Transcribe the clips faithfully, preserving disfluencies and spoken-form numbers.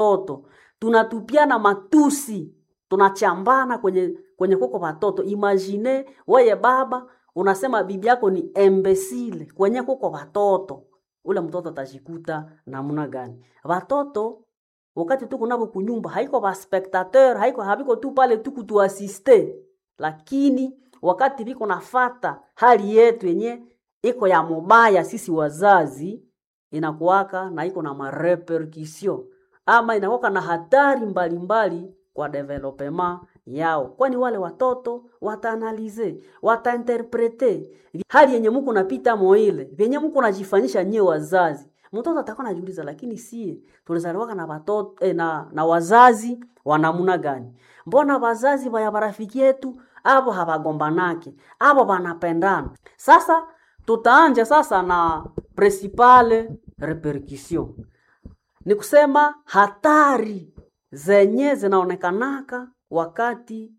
watoto, tunatupiana matusi, tunachambana kwenye kwenye koko watoto. Imagine wewe baba unasema bibi yako ni imbecile kwenye koko watoto, ule mtoto atajikuta namna gani? Watoto wakati tu kunabo kunyumba haiko ba spectateur, haiko habiko tu pale tu kutuasiste, lakini wakati biko nafata hali yetu yenye iko ya mobaya, sisi wazazi inakuwaka na iko na marepercussion ama inakuwaka na hatari mbalimbali mbali kwa development yao, kwani wale watoto wataanalize, watainterprete hali yenye mko napita moile venye mko najifanyisha nyewe wazazi. Mtoto atakuwa anajiuliza, lakini sie tulizaliwa na watoto eh, na na wazazi wanamuna gani? Mbona wazazi wa marafiki yetu abo habagombanake, abo banapendana? Sasa tutaanja sasa na principale repercussion, ni kusema hatari zenye zinaonekanaka wakati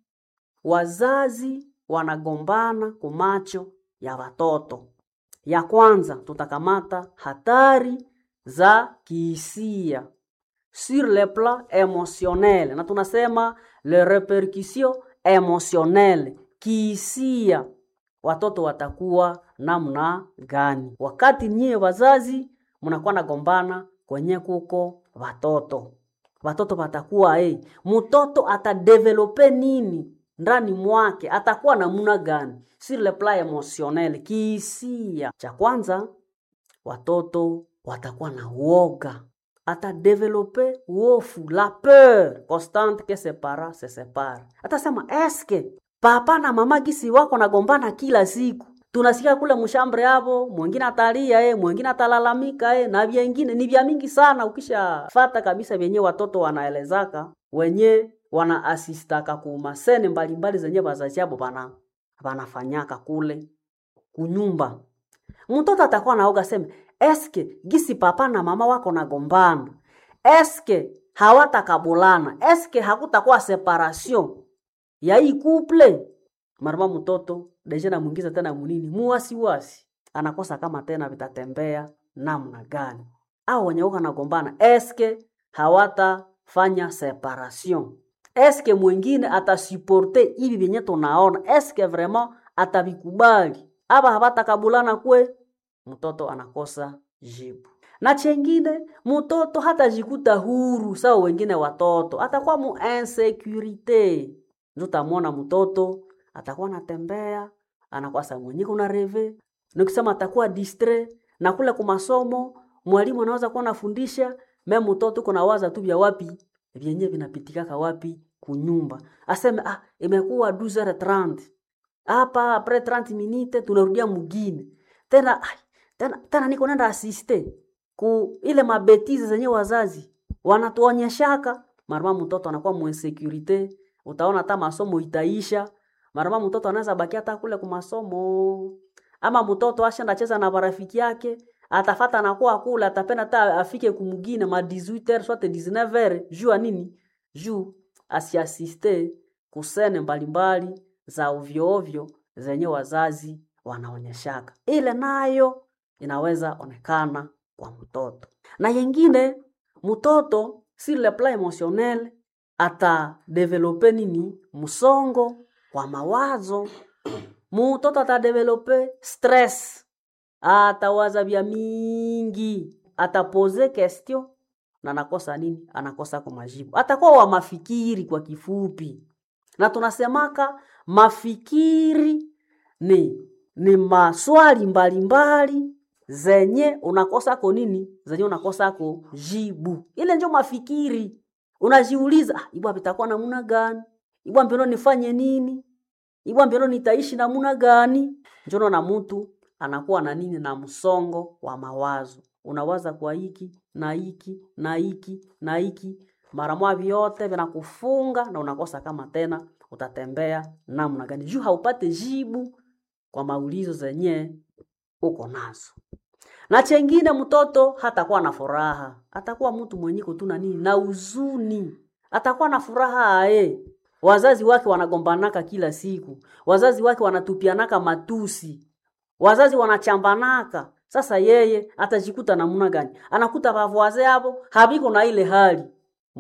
wazazi wanagombana kumacho ya watoto. Ya kwanza tutakamata hatari za kihisia sur le plan émotionnel, na tunasema le répercussions émotionnelles. Kihisia watoto watakuwa namna gani wakati nyie wazazi mnakuwa nagombana kwenye kuko watoto? Watoto watakuwa eh, mtoto atadevelope nini ndani mwake, atakuwa namna gani sur le plan émotionnel, kihisia? Cha kwanza, watoto watakuwa na uoga, atadevelope hofu, la peur constante que ses parents se séparent. Atasema eske papa na mama gisi wako nagombana kila siku, tunasikia kule mshambre hapo, mwingine atalia eh, mwingine atalalamika eh, na vingine ni vya mingi sana. Ukisha fata kabisa vyenye watoto wanaelezaka, wenye wana asistaka kuma sene mbalimbali zenye wazazi yao bana banafanyaka kule kunyumba, mtoto atakuwa naoga, sema eske gisi papa na mama wako nagombana, eske hawatakabulana, eske hakutakuwa separation ya hii couple? Marama mtoto deja na mwingiza tena munini muwasi wasi, anakosa kama tena vitatembea namna gani. Au wenye wako nagombana, eske hawatafanya separation, eske mwingine atasuporte hivi vyenye tunaona, eske vraiment atabikubali aba hawatakabulana kwe? Mtoto anakosa jibu. Na chengine, mtoto hata jikuta huru sawa wengine watoto, atakuwa mu insecurite. Ndutamwona mtoto atakuwa natembea, anakuwa sa mwenye kuna reve, nikisema atakuwa distrait, na kule kwa masomo mwalimu anaweza kuwa anafundisha, mimi mtoto kuna waza tu vya wapi vyenye vinapitikaka wapi kunyumba, aseme ah imekuwa douze heures trente hapa, après trente minutes tunarudia mugine tena, ay, tena tena niko nenda assiste ku ile mabetize zenye wazazi wanatuonyeshaka. Marama mtoto anakuwa mu insecurite, utaona hata masomo itaisha, marama mtoto anaweza baki hata kule kwa masomo. Ama mtoto ashenda cheza na marafiki yake, atafata na kwa kula, atapenda hata afike kumugine ma dix-huit heures soit dix-neuf heures, jua nini? Juu asiasiste kusene mbalimbali za ovyo ovyo zenye wazazi wanaonyeshaka. Ile nayo inaweza onekana kwa mtoto. Na yengine, mtoto sur le plan émotionnel ata develope nini? Msongo kwa mawazo. Mtoto ata develope stress, atawaza vya mingi, atapose question na anakosa nini? Anakosa kwa majibu. Atakuwa wa mafikiri kwa kifupi. Na tunasemaka mafikiri ni ni maswali mbalimbali mbali, zenye unakosa ko nini? Zenye unakosa ko jibu. Ile ndio mafikiri. Unajiuliza, ah, ibwa bitakuwa namna gani? Ibwa mbona nifanye nini? Ibwa mbona nitaishi namna gani? Njono na mtu anakuwa na nini? Na msongo wa mawazo. Unawaza kwa hiki na hiki na hiki na hiki, mara mwa vyote vinakufunga na unakosa kama tena utatembea namna gani, juu haupate jibu kwa maulizo zenye uko nazo. Na chengine, mtoto hatakuwa na furaha, atakuwa mtu mwenye kutuna nini? Na huzuni. Atakuwa na furaha eh, wazazi wake wanagombanaka kila siku, wazazi wake wanatupianaka matusi, wazazi wanachambanaka. Sasa yeye atajikuta namna gani? Anakuta bavoaze hapo habiko na ile hali,